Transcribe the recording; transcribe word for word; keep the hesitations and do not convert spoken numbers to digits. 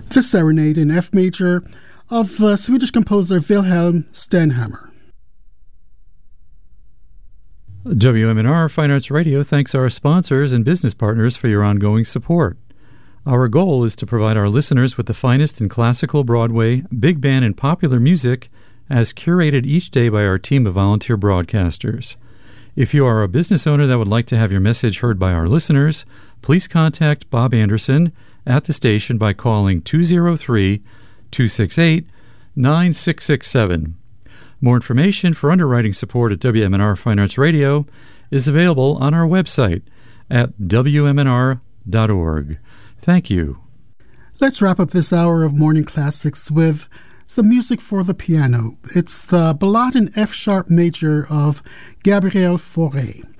the Serenade in F major of uh, Swedish composer Wilhelm Stenhammar. W M N R Fine Arts Radio thanks our sponsors and business partners for your ongoing support. Our goal is to provide our listeners with the finest in classical, Broadway, big band, and popular music as curated each day by our team of volunteer broadcasters. If you are a business owner that would like to have your message heard by our listeners, please contact Bob Anderson at the station by calling two oh three, two six eight, nine six six seven. More information for underwriting support at W M N R Fine Arts Radio is available on our website at w m n r dot org. Thank you. Let's wrap up this hour of Morning Classics with some music for the piano. It's the Ballade in F-sharp major of Gabriel Fauré.